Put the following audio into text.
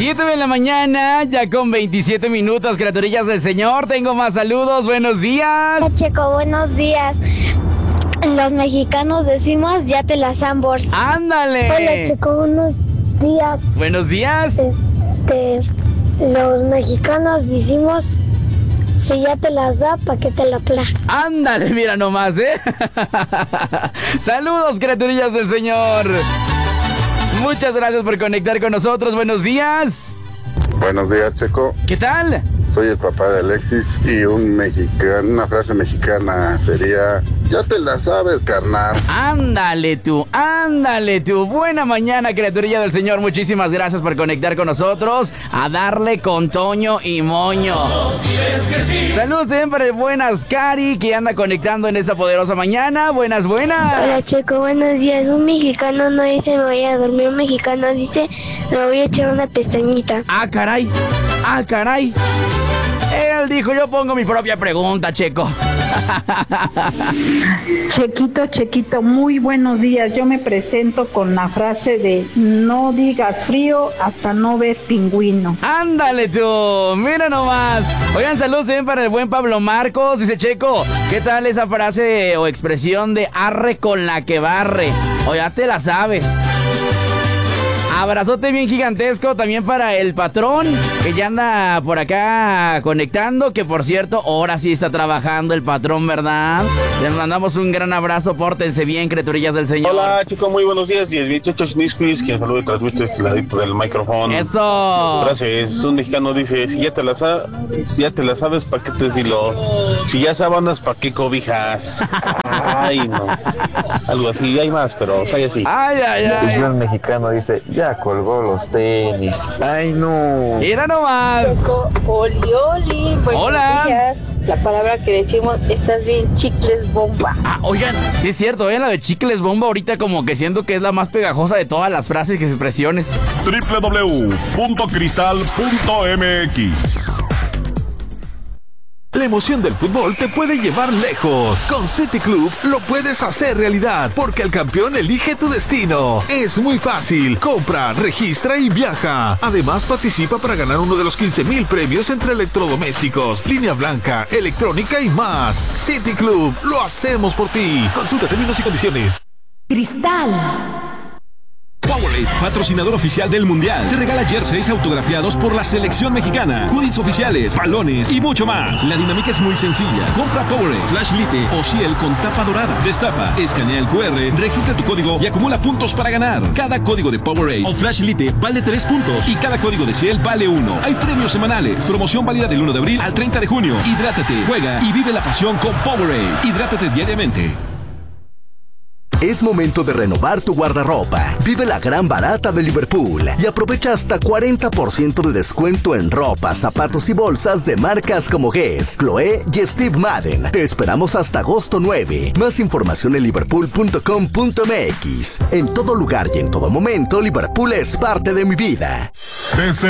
7 de la mañana, ya con 27 minutos, criaturillas del Señor. Tengo más saludos, buenos días. Hola, Checo, buenos días. Los mexicanos decimos ya te las ambors. ¡Ándale! Hola, Checo, buenos días. Buenos días. Los mexicanos decimos si ya te las da, ¿pa' qué te la pla? Ándale, mira nomás, Saludos, criaturillas del Señor. Muchas gracias por conectar con nosotros. Buenos días. Buenos días, Checo. ¿Qué tal? Soy el papá de Alexis y una frase mexicana sería: ya te la sabes, carnal. Ándale tú. Buena mañana, criaturilla del Señor. Muchísimas gracias por conectar con nosotros. A darle con Toño y Moño. Saludos siempre, buenas, Cari, que anda conectando en esta poderosa mañana. Buenas. Hola, Checo, buenos días. Un mexicano no dice me voy a dormir, un mexicano dice me voy a echar una pestañita. Ah, caray. Él dijo, yo pongo mi propia pregunta, Checo. Chequito, muy buenos días. Yo me presento con la frase de no digas frío hasta no ver pingüino. Ándale tú, mira nomás. Oigan, saludos también para el buen Pablo Marcos. Dice Checo, ¿qué tal esa frase o expresión de arre con la que barre? O ya te la sabes. Abrazote bien gigantesco también para el patrón, que ya anda por acá conectando, que por cierto, ahora sí está trabajando el patrón, ¿verdad? Les mandamos un gran abrazo, pórtense bien, criaturillas del Señor. Hola, chicos, muy buenos días. 1028 Smisquis, quien saluda y transmite este ladito del micrófono. ¡Eso! Gracias. Un mexicano dice, si ya te la sabes, ¿para qué te dilo? Si ya sábanas, ¿para qué cobijas? Ay, no. Algo así, hay más, pero hay así. Ay. Y un mexicano dice, ya colgó los tenis. Ay, no. Mira nomás. Checo, oli. Hola. Días. La palabra que decimos, estás bien, chicles bomba. Oigan, sí es cierto, la de chicles bomba ahorita como que siento que es la más pegajosa de todas las frases y expresiones. www.cristal.mx. La emoción del fútbol te puede llevar lejos. Con City Club lo puedes hacer realidad, porque el campeón elige tu destino. Es muy fácil. Compra, registra y viaja. Además, participa para ganar uno de los 15,000 premios entre electrodomésticos, línea blanca, electrónica y más. City Club, lo hacemos por ti. Consulta términos y condiciones. Cristal. Powerade, patrocinador oficial del Mundial, te regala jerseys autografiados por la selección mexicana, hoodies oficiales, balones y mucho más. La dinámica es muy sencilla. Compra Powerade, Flash Lite o Ciel con tapa dorada. Destapa, escanea el QR, registra tu código y acumula puntos para ganar. Cada código de Powerade o Flash Lite vale 3 puntos y cada código de Ciel vale 1. Hay premios semanales. Promoción válida del 1 de abril al 30 de junio. Hidrátate, juega y vive la pasión con Powerade. Hidrátate diariamente. Es momento de renovar tu guardarropa. Vive la gran barata de Liverpool y aprovecha hasta 40% de descuento en ropa, zapatos y bolsas de marcas como Guess, Chloé y Steve Madden. Te esperamos hasta agosto 9. Más información en liverpool.com.mx. En todo lugar y en todo momento, Liverpool es parte de mi vida. Desde